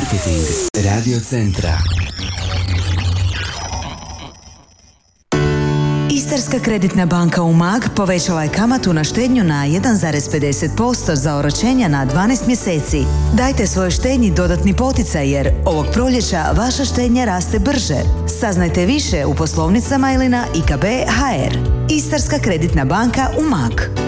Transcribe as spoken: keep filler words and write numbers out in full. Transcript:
Marketing Radio Centra. Istarska kreditna banka Umag povećala je kamatu na štednju na jedan zarez pedeset posto za oročenja na dvanaest mjeseci. Dajte svojoj štednji dodatni poticaj jer ovog proljeća vaša štednja raste brže. Saznajte više u poslovnicama ili na i k b tačka h r. Istarska kreditna banka Umag.